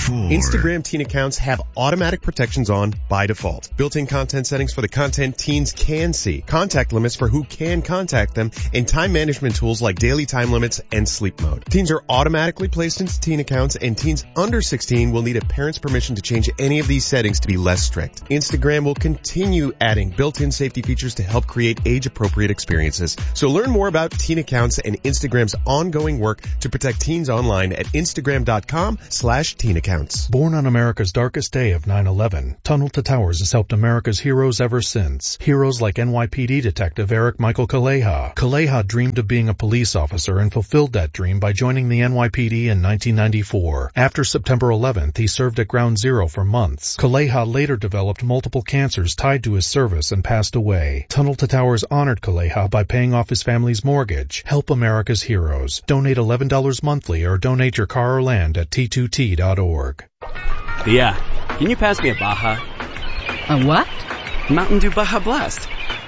Instagram teen accounts have automatic protections on by default. Built-in content settings for the content teens can see, contact limits for who can contact them, and time management tools like daily time limits and sleep mode. Teens are automatically placed into teen accounts, and teens under 16 will need a parent's permission to change any of these settings to be less strict. Instagram will continue adding built-in safety features to help create age-appropriate experiences. So learn more about teen accounts and Instagram's ongoing work to protect teens online at Instagram.com/teen accounts. Born on America's darkest day of 9/11, Tunnel to Towers has helped America's heroes ever since. Heroes like NYPD Detective Eric Michael Kaleha. Kaleha dreamed of being a police officer and fulfilled that dream by joining the NYPD in 1994. After September 11th, he served at Ground Zero for months. Kaleha later developed multiple cancers tied to his service and passed away. Tunnel to Towers honored Kaleha by paying off his family's mortgage. Help America's heroes. Donate $11 monthly or donate your car or land at T2T.org. Yeah, can you pass me a Baja? A what? Mountain Dew Baja Blast.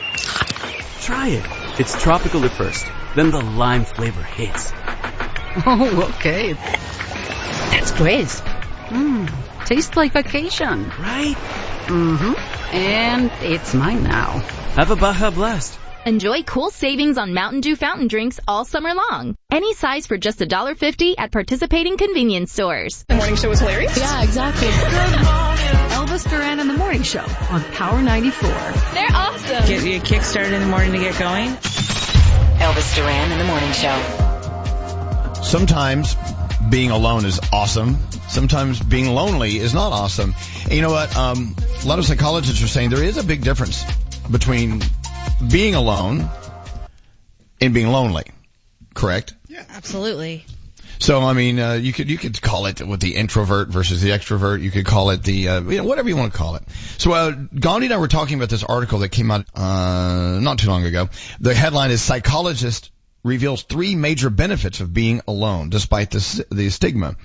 Try it. It's tropical at first, then the lime flavor hits. Oh, okay. That's crisp. Tastes like vacation. Right? Mm-hmm. And it's mine now. Have a Baja Blast. Enjoy cool savings on Mountain Dew fountain drinks all summer long. Any size for just $1.50 at participating convenience stores. The morning show was hilarious. Yeah, exactly. Good morning. Elvis Duran and the Morning Show on Power 94. They're awesome. Get you a kick started in the morning to get going. Elvis Duran and the Morning Show. Sometimes being alone is awesome. Sometimes being lonely is not awesome. And you know what? A lot of psychologists are saying there is a big difference between being alone and being lonely. Correct? Yeah, absolutely. So, I mean, you could call it with the introvert versus the extrovert. You could call it the, whatever you want to call it. So, Gandhi and I were talking about this article that came out, not too long ago. The headline is Psychologist Reveals 3 Major Benefits of Being Alone, despite the stigma.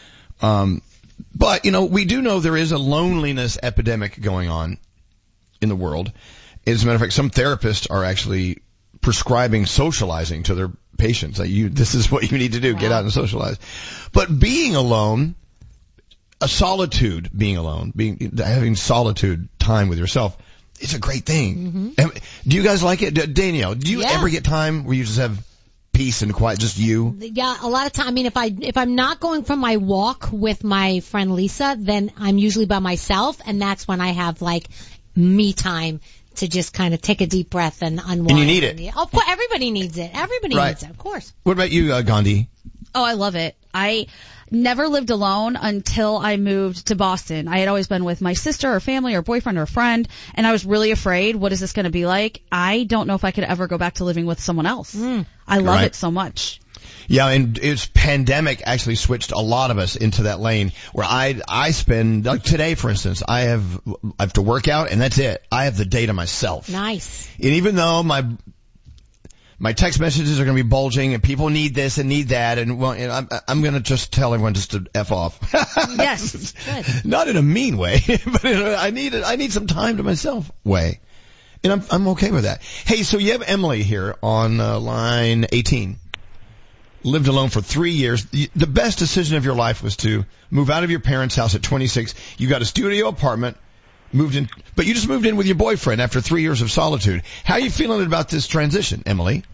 But, we do know there is a loneliness epidemic going on in the world. As a matter of fact, some therapists are actually prescribing socializing to their patients. This is what you need to do. Wow. Get out and socialize. But being alone, being alone, having solitude time with yourself, it's a great thing. Mm-hmm. Do you guys like it? Danielle, do you ever get time where you just have peace and quiet, just you? Yeah, a lot of time. I mean, if I'm not going for my walk with my friend Lisa, then I'm usually by myself, and that's when I have like me time to just kind of take a deep breath and unwind. And you need it. Of course, everybody needs it. Everybody needs it, of course. What about you, Gandhi? Oh, I love it. I never lived alone until I moved to Boston. I had always been with my sister or family or boyfriend or friend, and I was really afraid, what is this going to be like? I don't know if I could ever go back to living with someone else. I love it so much. Yeah, and it's pandemic actually switched a lot of us into that lane where I spend, like today, for instance, I have to work out and that's it. I have the day to myself. Nice. And even though my text messages are going to be bulging and people need this and need that and I'm going to just tell everyone just to F off. Yes. Good. Not in a mean way, but I need some time to myself way. And I'm okay with that. Hey, so you have Emily here on line 18. Lived alone for 3 years. The best decision of your life was to move out of your parents' house at 26. You got a studio apartment, but you just moved in with your boyfriend after 3 years of solitude. How are you feeling about this transition, Emily?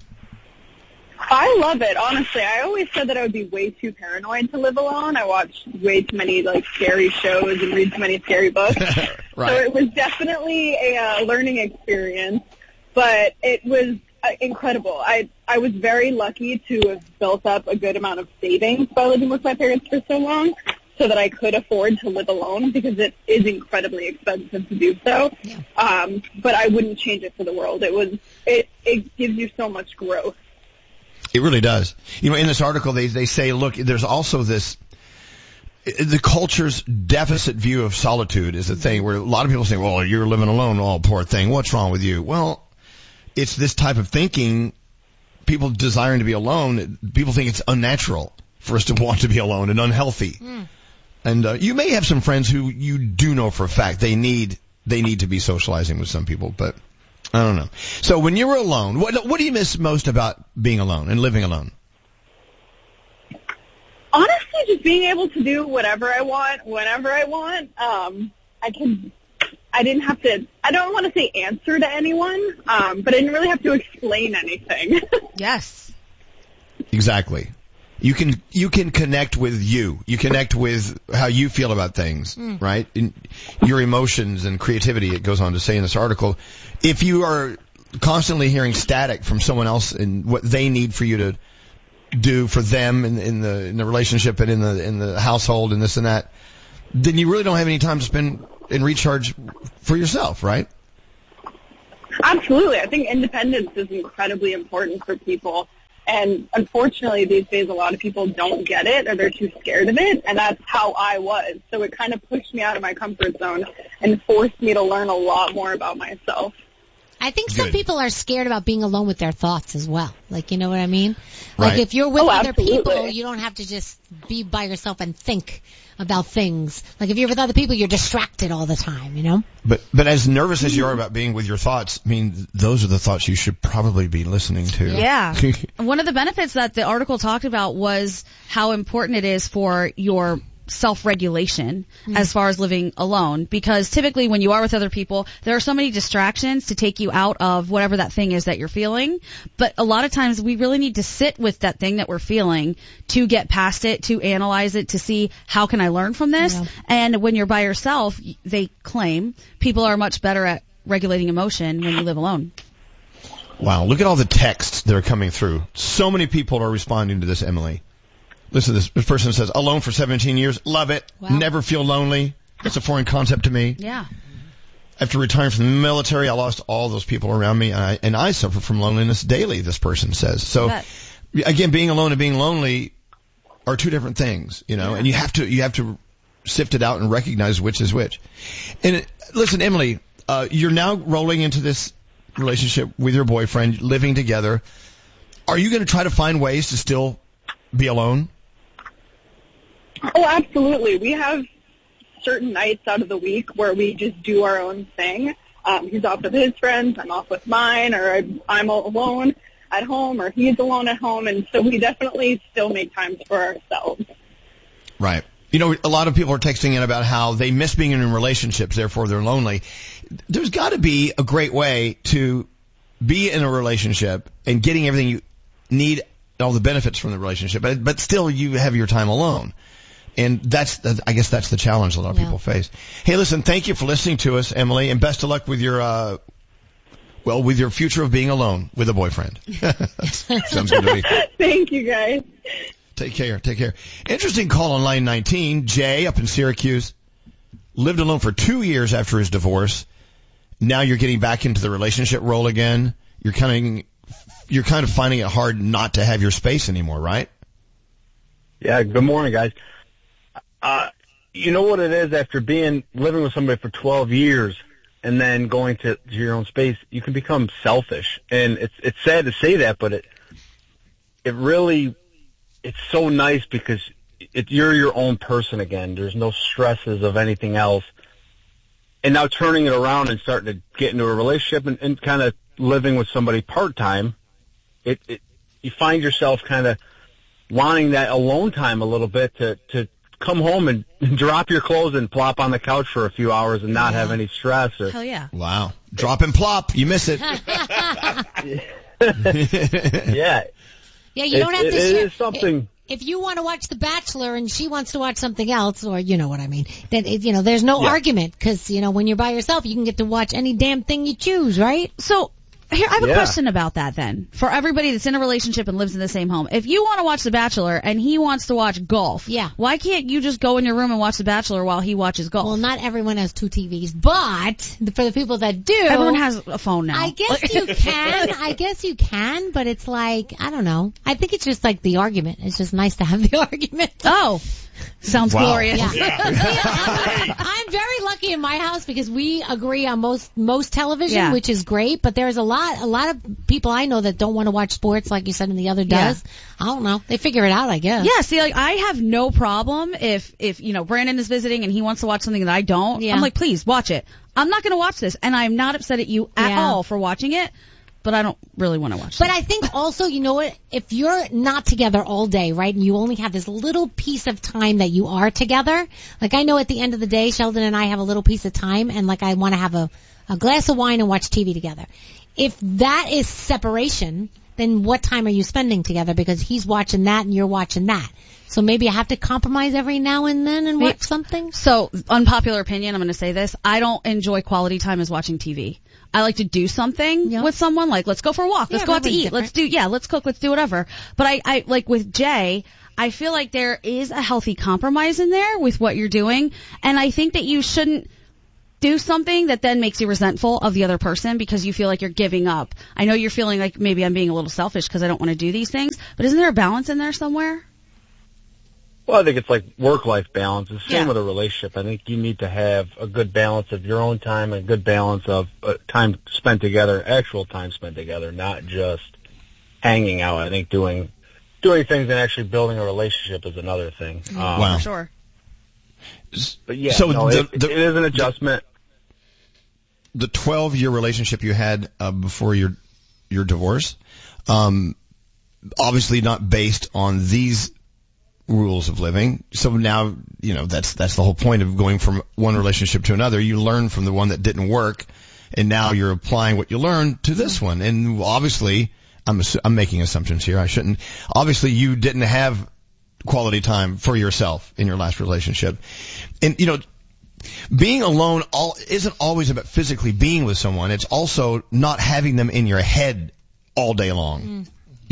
I love it, honestly. I always said that I would be way too paranoid to live alone. I watched way too many scary shows and read too many scary books. Right. So it was definitely a learning experience, but it was incredible. I was very lucky to have built up a good amount of savings by living with my parents for so long so that I could afford to live alone because it is incredibly expensive to do so. Yeah. But I wouldn't change it for the world. It gives you so much growth. It really does. In this article they say, look, there's also the culture's deficit view of solitude is a thing where a lot of people say, well, you're living alone, oh, poor thing, what's wrong with you? Well, it's this type of thinking, people desiring to be alone, people think it's unnatural for us to want to be alone and unhealthy. And you may have some friends who you do know for a fact they need to be socializing with some people, but I don't know. So when you were alone, what do you miss most about being alone and living alone? Honestly, just being able to do whatever I want, whenever I want. I didn't have to, I don't want to say answer to anyone, but I didn't really have to explain anything. Yes. Exactly. You can connect with you. You connect with how you feel about things, right? In your emotions and creativity, it goes on to say in this article. If you are constantly hearing static from someone else and what they need for you to do for them in the relationship and in the household and this and that, then you really don't have any time to spend and recharge for yourself, right? Absolutely. I think independence is incredibly important for people. And unfortunately, these days, a lot of people don't get it or they're too scared of it. And that's how I was. So it kind of pushed me out of my comfort zone and forced me to learn a lot more about myself. I think some people are scared about being alone with their thoughts as well. Like, you know what I mean? Right. Like, if you're with other absolutely. people, you don't have to just be by yourself and think about things. Like, if you're with other people, you're distracted all the time, you know? But as nervous as you are about being with your thoughts, I mean, those are the thoughts you should probably be listening to. Yeah. One of the benefits that the article talked about was how important it is for your self-regulation as far as living alone, because typically when you are with other people, there are so many distractions to take you out of whatever that thing is that you're feeling. But a lot of times we really need to sit with that thing that we're feeling to get past it, to analyze it, to see how can I learn from this. Yeah. And when you're by yourself, they claim people are much better at regulating emotion when you live alone. Wow, look at all the texts that are coming through. So many people are responding to this, Emily. Listen to this person says, alone for 17 years, love it, never feel lonely. That's a foreign concept to me. Yeah. After retiring from the military, I lost all those people around me, and I suffer from loneliness daily, this person says. So, again, being alone and being lonely are two different things, you know, and you have to sift it out and recognize which is which. And listen, Emily, you're now rolling into this relationship with your boyfriend, living together. Are you going to try to find ways to still be alone? Oh, absolutely. We have certain nights out of the week where we just do our own thing. He's off with his friends, I'm off with mine, or I'm alone at home, or he's alone at home, and so we definitely still make time for ourselves. Right. You know, a lot of people are texting in about how they miss being in relationships, therefore they're lonely. There's got to be a great way to be in a relationship and getting everything you need, all the benefits from the relationship, but still you have your time alone. And I guess that's the challenge a lot of people face. Hey, listen, thank you for listening to us, Emily, and best of luck with your, with your future of being alone with a boyfriend. Sounds good to me. Thank you, guys. Take care. Interesting call on line 19. Jay up in Syracuse lived alone for 2 years after his divorce. Now you're getting back into the relationship role again. You're kind of finding it hard not to have your space anymore, right? Yeah. Good morning, guys. You know what it is, after living with somebody for 12 years and then going to your own space, you can become selfish. And it's sad to say that, but it's so nice because you're your own person again. There's no stresses of anything else. And now turning it around and starting to get into a relationship and kind of living with somebody part-time, you find yourself kind of wanting that alone time a little bit to come home and drop your clothes and plop on the couch for a few hours and not have any stress. Hell yeah. Wow. Drop and plop. You miss it. Yeah. Yeah, you don't have to It is something. If you want to watch The Bachelor and she wants to watch something else, or you know what I mean, then, there's no argument, because, when you're by yourself, you can get to watch any damn thing you choose, right? So, here, I have a question about that then. For everybody that's in a relationship and lives in the same home. If you want to watch The Bachelor and he wants to watch golf, why can't you just go in your room and watch The Bachelor while he watches golf? Well, not everyone has 2 TVs, but for the people that do. Everyone has a phone now. I guess you can. But it's like, I don't know. I think it's just like the argument. It's just nice to have the argument. Oh. Sounds glorious. Yeah. I'm very lucky in my house because we agree on most television, which is great. But there's a lot of people I know that don't want to watch sports, like you said, and the other does. I don't know. They figure it out, I guess. Yeah. See, like I have no problem if Brandon is visiting and he wants to watch something that I don't. I'm like, please watch it. I'm not going to watch this, and I'm not upset at you at all for watching it. but I don't really want to watch But them. I think also, you know what, if you're not together all day, right, and you only have this little piece of time that you are together, like I know at the end of the day, Sheldon and I have a little piece of time, and like I want to have a glass of wine and watch TV together. If that is separation, then what time are you spending together? Because he's watching that and you're watching that. So maybe I have to compromise every now and then and watch something? So, unpopular opinion, I'm going to say this. I don't enjoy quality time as watching TV. I like to do something with someone, like let's go for a walk, let's go out to eat, let's cook, let's do whatever. But I like with Jay, I feel like there is a healthy compromise in there with what you're doing, and I think that you shouldn't do something that then makes you resentful of the other person because you feel like you're giving up. I know you're feeling like maybe I'm being a little selfish because I don't want to do these things, but isn't there a balance in there somewhere? Well, I think it's like work-life balance. It's the same with a relationship. I think you need to have a good balance of your own time and a good balance of time spent together, actual time spent together, not just hanging out. I think doing things and actually building a relationship is another thing. Wow. For sure. But yeah, so it is an adjustment. The 12-year relationship you had before your divorce, obviously not based on these rules of living. So now, that's the whole point of going from one relationship to another. You learn from the one that didn't work, and now you're applying what you learned to this one. And obviously, I'm making assumptions here. I shouldn't. Obviously, you didn't have quality time for yourself in your last relationship. And, being alone isn't always about physically being with someone. It's also not having them in your head all day long.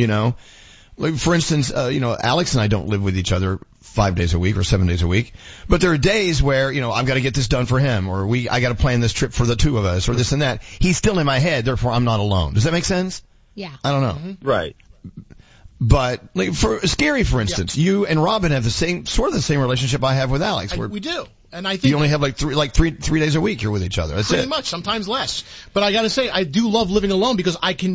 Like, for instance, Alex and I don't live with each other 5 days a week or 7 days a week, but there are days where, I've got to get this done for him, or I got to plan this trip for the two of us, or this and that. He's still in my head, therefore I'm not alone. Does that make sense? Yeah. I don't know. Mm-hmm. Right. But like for Scary, for instance, you and Robin have the same relationship I have with Alex. We do. And I think you only have three days a week you're with each other. That's pretty it. much, sometimes less. But I gotta say, I do love living alone because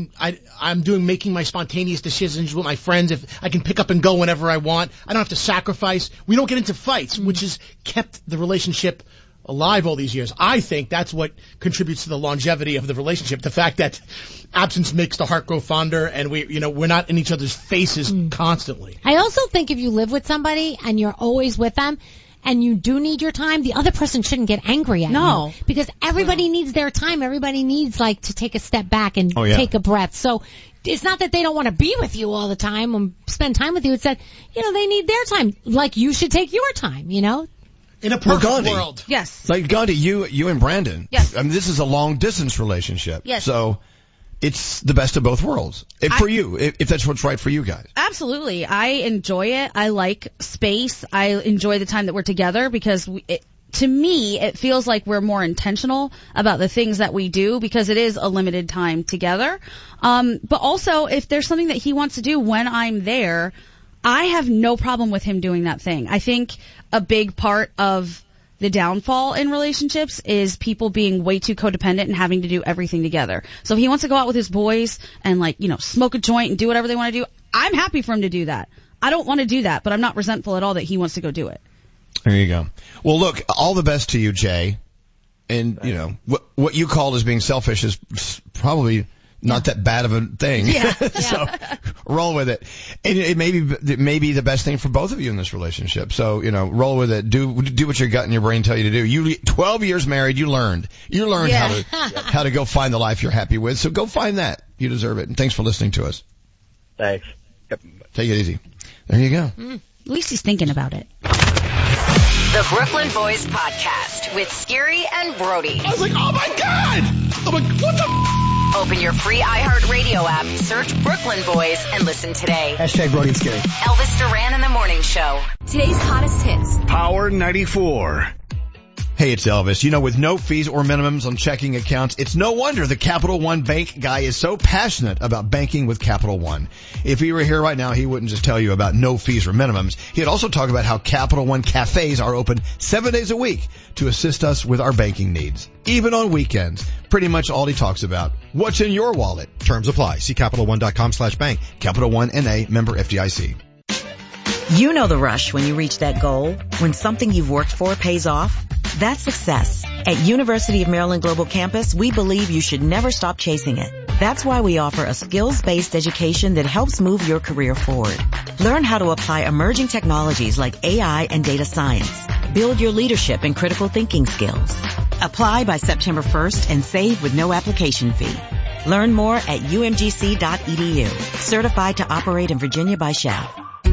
I'm making my spontaneous decisions with my friends. If I can pick up and go whenever I want, I don't have to sacrifice. We don't get into fights, which has kept the relationship alive all these years. I think that's what contributes to the longevity of the relationship. The fact that absence makes the heart grow fonder, and we're not in each other's faces constantly. I also think if you live with somebody and you're always with them, and you do need your time, the other person shouldn't get angry at you. Because everybody needs their time. Everybody needs to take a step back and take a breath. So it's not that they don't want to be with you all the time and spend time with you. It's that, they need their time. Like you should take your time, In a perfect world. Yes. Like Gandhi, you and Brandon. Yes. I mean, this is a long distance relationship. Yes. So it's the best of both worlds. For you, if that's what's right for you guys. Absolutely. I enjoy it. I like space. I enjoy the time that we're together because to me, it feels like we're more intentional about the things that we do because it is a limited time together. But also, if there's something that he wants to do when I'm there, I have no problem with him doing that thing. I think a big part of the downfall in relationships is people being way too codependent and having to do everything together. So if he wants to go out with his boys and smoke a joint and do whatever they want to do, I'm happy for him to do that. I don't want to do that, but I'm not resentful at all that he wants to go do it. There you go. Well, look, all the best to you, Jay. And, what you call as being selfish is probably not that bad of a thing. Yeah. So roll with it. And it may be the best thing for both of you in this relationship. So, roll with it. Do what your gut and your brain tell you to do. You 12 years married, you learned how to go find the life you're happy with. So go find that. You deserve it. And thanks for listening to us. Thanks. Yep. Take it easy. There you go. At least he's thinking about it. The Brooklyn Boys Podcast with Scary and Brody. I was like, oh my God! I'm like, what the Open your free iHeartRadio app, search Brooklyn Boys, and listen today. # Brody and Scary. Elvis Duran in the Morning Show. Today's hottest hits. Power 94. Hey, it's Elvis. With no fees or minimums on checking accounts, it's no wonder the Capital One Bank guy is so passionate about banking with Capital One. If he were here right now, he wouldn't just tell you about no fees or minimums. He'd also talk about how Capital One cafes are open 7 days a week to assist us with our banking needs. Even on weekends. Pretty much all he talks about. What's in your wallet? Terms apply. See CapitalOne.com/bank. Capital One NA, member FDIC. You know the rush when you reach that goal, when something you've worked for pays off. That's success. At University of Maryland Global Campus, we believe you should never stop chasing it. That's why we offer a skills-based education that helps move your career forward. Learn how to apply emerging technologies like AI and data science. Build your leadership and critical thinking skills. Apply by September 1st and save with no application fee. Learn more at umgc.edu. Certified to operate in Virginia by Shell.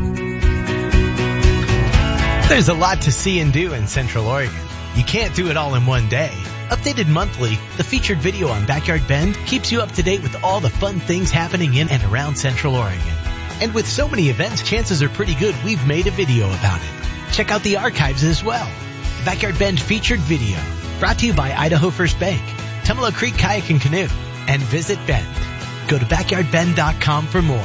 There's a lot to see and do in Central Oregon. You can't do it all in one day. Updated monthly, the featured video on Backyard Bend keeps you up to date with all the fun things happening in and around Central Oregon. And with so many events, chances are pretty good we've made a video about it. Check out the archives as well. The Backyard Bend featured video, brought to you by Idaho First Bank, Tumalo Creek Kayak and Canoe, and Visit Bend. Go to backyardbend.com for more.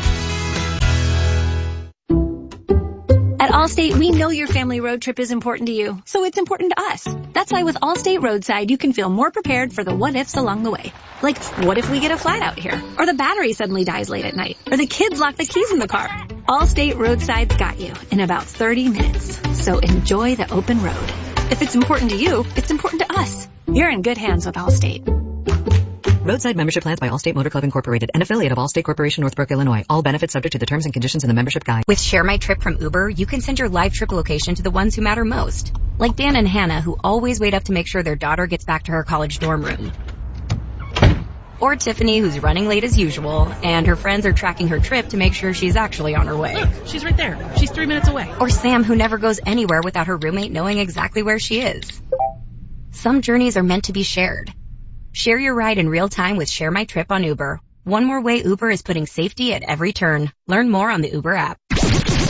At Allstate, we know your family road trip is important to you, so it's important to us. That's why with Allstate Roadside, you can feel more prepared for the what-ifs along the way. Like, what if we get a flat out here? Or the battery suddenly dies late at night? Or the kids lock the keys in the car? Allstate Roadside's got you in about 30 minutes. So enjoy the open road. If it's important to you, it's important to us. You're in good hands with Allstate. Roadside membership plans by Allstate Motor Club Incorporated, an affiliate of Allstate Corporation, Northbrook, Illinois. All benefits subject to the terms and conditions in the membership guide. With Share My Trip from Uber, you can send your live trip location to the ones who matter most. Like Dan and Hannah, who always wait up to make sure their daughter gets back to her college dorm room. Or Tiffany, who's running late as usual, and her friends are tracking her trip to make sure she's actually on her way. Look, she's right there. She's 3 minutes away. Or Sam, who never goes anywhere without her roommate knowing exactly where she is. Some journeys are meant to be shared. Share your ride in real time with Share My Trip on Uber. One more way Uber is putting safety at every turn. Learn more on the Uber app.